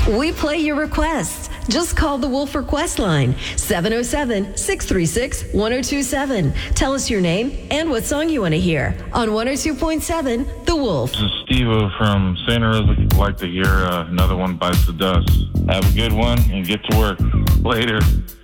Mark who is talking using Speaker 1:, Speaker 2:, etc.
Speaker 1: We play your requests. Just call the Wolf Request line, 707-636-1027. Tell us your name and what song you want to hear on 102.7 The Wolf.
Speaker 2: This is Steve-O from Santa Rosa. I'd like to hear Another One Bites the Dust. Have a good one and get to work. Later.